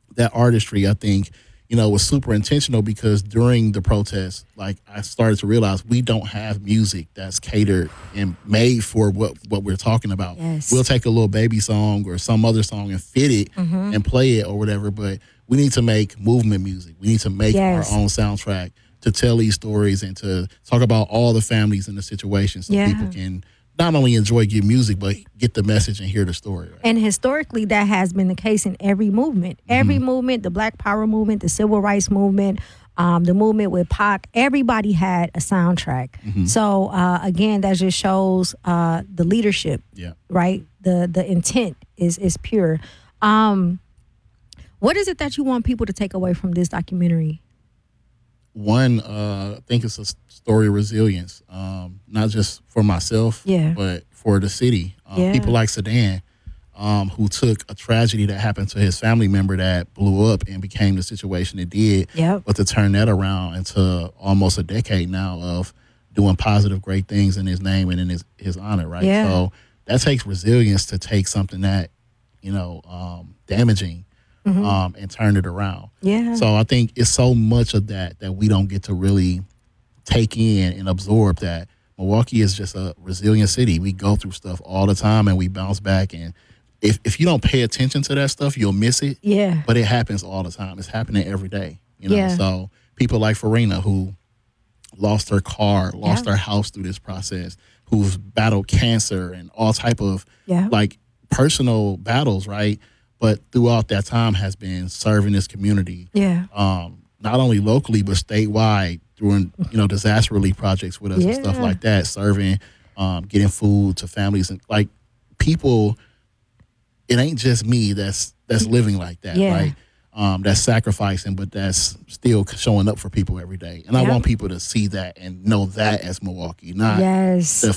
that artistry, I think, was super intentional because during the protest, like I started to realize we don't have music that's catered and made for what we're talking about. Yes. We'll take a little baby song or some other song and fit it and play it or whatever, but we need to make movement music. We need to make our own soundtrack to tell these stories and to talk about all the families in the situation so people can not only enjoy good music, but get the message and hear the story. Right? And historically, that has been the case in every movement. Every movement, the Black Power movement, the Civil Rights movement, the movement with Pac, everybody had a soundtrack. So, again, that just shows the leadership, right? The intent is pure. What is it that you want people to take away from this documentary? One, I think it's a story of resilience, not just for myself, but for the city. People like Sedan, who took a tragedy that happened to his family member that blew up and became the situation it did, but to turn that around into almost a decade now of doing positive, great things in his name and in his honor, right? So that takes resilience to take something that, damaging, and turn it around. So I think it's so much of that we don't get to really take in and absorb, that Milwaukee is just a resilient city. We go through stuff all the time and we bounce back. And if you don't pay attention to that stuff, you'll miss it. But it happens all the time. It's happening every day. So people like Farina, who lost her car, lost her house through this process, who's battled cancer and all type of like personal battles, right? But throughout that time has been serving this community, not only locally but statewide, doing disaster relief projects with us and stuff like that, serving, getting food to families and like people. It ain't just me that's living like that, right? That's sacrificing, but that's still showing up for people every day. And I want people to see that and know that as Milwaukee, not the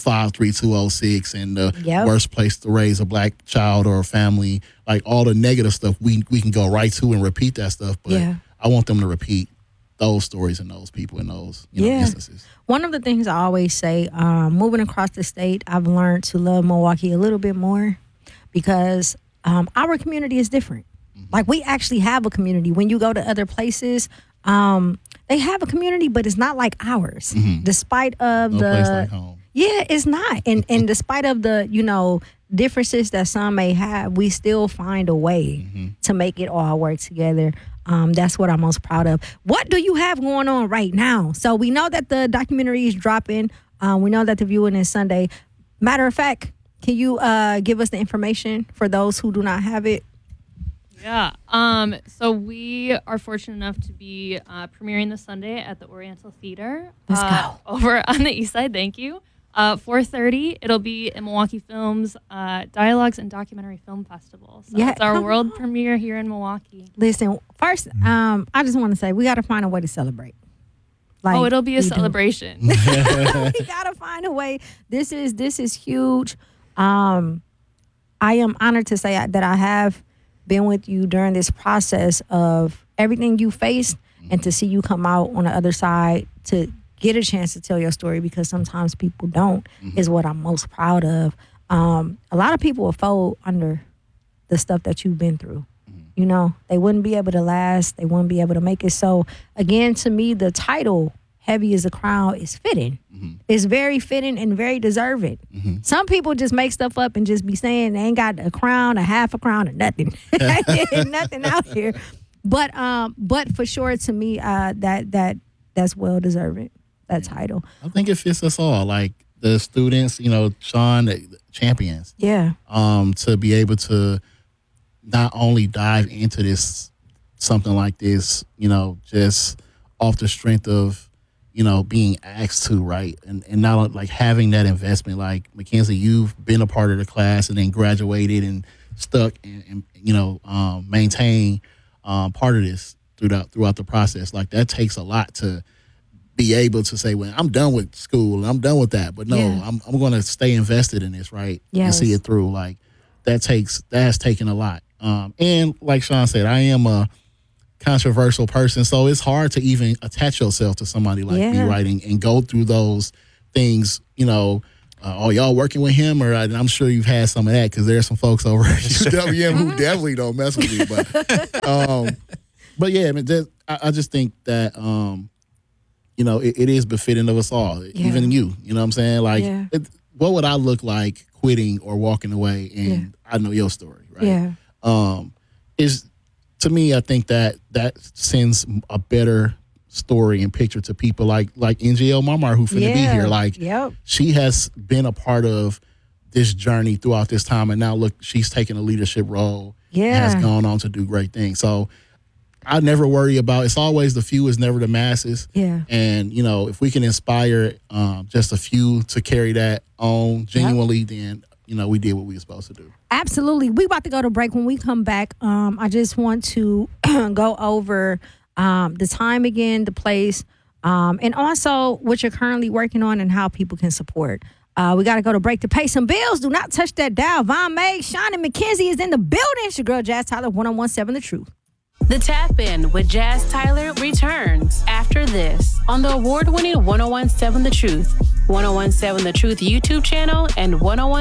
53206 and the worst place to raise a Black child or a family, like all the negative stuff we can go right to and repeat that stuff. But I want them to repeat those stories and those people in those instances. One of the things I always say, moving across the state, I've learned to love Milwaukee a little bit more because our community is different. Like, we actually have a community. When you go to other places, they have a community, but it's not like ours. Despite of no place like home. Yeah, it's not. And despite of the, differences that some may have, we still find a way to make it all work together. That's what I'm most proud of. What do you have going on right now? So we know that the documentary is dropping. We know that the viewing is Sunday. Matter of fact, can you give us the information for those who do not have it? Yeah. So we are fortunate enough to be premiering this Sunday at the Oriental Theater. Let's go. Over on the east side. Thank you. 4:30. It'll be in Milwaukee Films Dialogues and Documentary Film Festival. So it's our world premiere here in Milwaukee. Listen, first, I just want to say we got to find a way to celebrate. Like, it'll be a celebration. We gotta find a way. This is huge. I am honored to say that I have been with you during this process of everything you faced, and to see you come out on the other side to get a chance to tell your story, because sometimes people don't, is what I'm most proud of. A lot of people will fold under the stuff that you've been through. They wouldn't be able to last. They wouldn't be able to make it. So again, to me, the title, Heavy as a Crown, is fitting. It's very fitting and very deserving. Some people just make stuff up and just be saying they ain't got a crown, a half a crown, or nothing. Nothing out here. But for sure, to me, that's well deserving, that title. I think it fits us all. Like the students, Sean, the champions. To be able to not only dive into this, something like this, just off the strength of, being asked to, right? And not like having that investment. Like, Mackenzie, you've been a part of the class and then graduated and stuck and maintain part of this throughout the process. Like, that takes a lot to be able to say, well, I'm done with school and I'm done with that. But no, I'm going to stay invested in this, right? And see it through. Like, that has taken a lot. And like Sean said, I am a controversial person, so it's hard to even attach yourself to somebody like me writing and go through those things. Y'all working with him, or I'm sure you've had some of that, because there's some folks over at UWM who definitely don't mess with me. But But yeah, I mean, I just think that it is befitting of us all, even you. You know what I'm saying? Like, what would I look like quitting or walking away? And I know your story, right? Yeah. To me, I think that sends a better story and picture to people like NGL Marmar, who finna be here. Like, she has been a part of this journey throughout this time, and now look, she's taking a leadership role. Yeah, has gone on to do great things. So I never worry about. It's always the few is never the masses. Yeah, and if we can inspire just a few to carry that on genuinely, then we did what we were supposed to do. Absolutely. We about to go to break. When we come back, I just want to go over the time again, the place, and also what you're currently working on and how people can support. We got to go to break to pay some bills. Do not touch that dial. Von May, Sean, and McKenzie is in the building. It's your girl, Jazz Tyler, 101.7 The Truth. The Tap In with Jazz Tyler returns after this on the award-winning 101.7 The Truth, 101.7 The Truth YouTube channel, and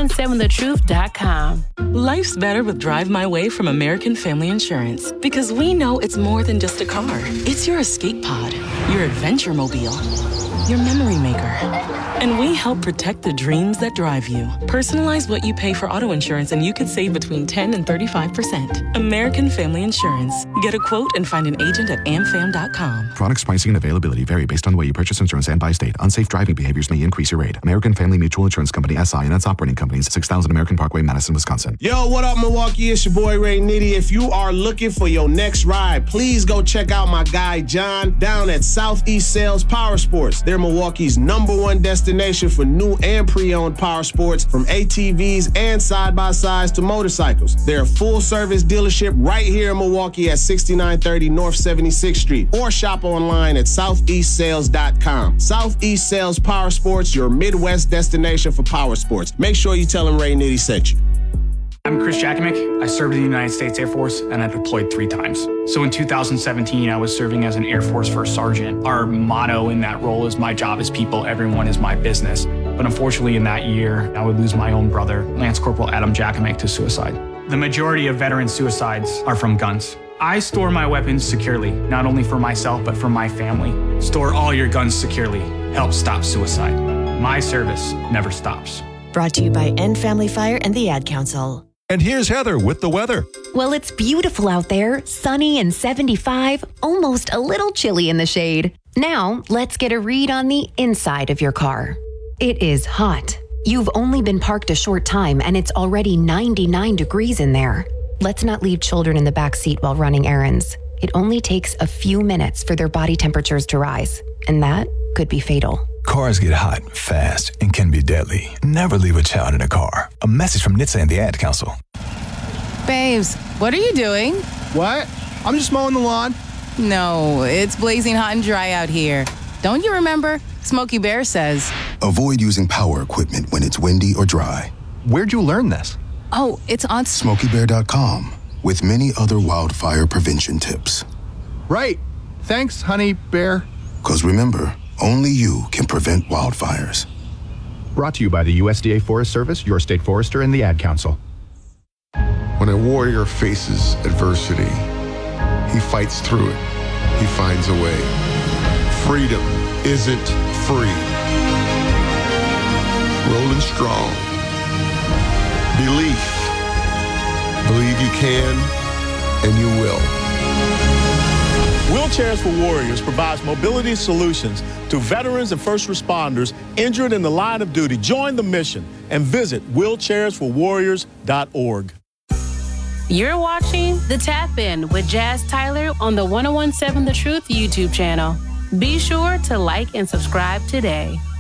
101.7thetruth.com. Life's better with Drive My Way from American Family Insurance, because we know it's more than just a car. It's your escape pod, your adventure mobile, your memory maker. And we help protect the dreams that drive you. Personalize what you pay for auto insurance and you could save between 10 and 35%. American Family Insurance. Get a quote and find an agent at amfam.com. Products, pricing, and availability vary based on the way you purchase insurance and by state. Unsafe driving behaviors may increase your rate. American Family Mutual Insurance Company, SI, and its operating companies, 6000 American Parkway, Madison, Wisconsin. Yo, what up, Milwaukee? It's your boy, Ray Nitty. If you are looking for your next ride, please go check out my guy, John, down at Southeast Sales Power Sports. They're Milwaukee's #1 destination for new and pre-owned power sports, from ATVs and side-by-sides to motorcycles. They're a full-service dealership right here in Milwaukee at 6930 North 76th Street, or shop online at southeastsales.com. Southeast Sales Power Sports, your Midwest destination for power sports. Make sure you tell them Ray Nitty sent you. I'm Chris Jakovic. I served in the United States Air Force, and I deployed 3 times. So in 2017, I was serving as an Air Force First Sergeant. Our motto in that role is, my job is people, everyone is my business. But unfortunately, in that year, I would lose my own brother, Lance Corporal Adam Jakovic, to suicide. The majority of veteran suicides are from guns. I store my weapons securely, not only for myself, but for my family. Store all your guns securely. Help stop suicide. My service never stops. Brought to you by End Family Fire and the Ad Council. And here's Heather with the weather. Well, it's beautiful out there, sunny and 75, almost a little chilly in the shade. Now, let's get a read on the inside of your car. It is hot. You've only been parked a short time and it's already 99 degrees in there. Let's not leave children in the back seat while running errands. It only takes a few minutes for their body temperatures to rise, and that could be fatal. Cars get hot fast and can be deadly. Never leave a child in a car. A message from NHTSA and the Ad Council. Babes, what are you doing? What? I'm just mowing the lawn. No, it's blazing hot and dry out here. Don't you remember? Smokey Bear says, avoid using power equipment when it's windy or dry. Where'd you learn this? Oh, it's on SmokeyBear.com, with many other wildfire prevention tips. Right. Thanks, honey bear. 'Cause remember, only you can prevent wildfires. Brought to you by the USDA Forest Service, your state forester, and the Ad Council. When a warrior faces adversity, he fights through it. He finds a way. Freedom isn't free. Rolling strong. Belief. Believe you can, and you will. Wheelchairs for Warriors provides mobility solutions to veterans and first responders injured in the line of duty. Join the mission and visit wheelchairsforwarriors.org. You're watching The Tap In with Jazz Tyler on the 101.7 The Truth YouTube channel. Be sure to like and subscribe today.